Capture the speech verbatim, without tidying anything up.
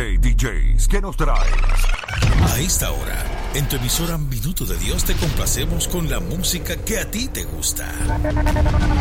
D Js, ¿qué nos traes? A esta hora, en tu emisora Minuto de Dios te complacemos con la música que a ti te gusta.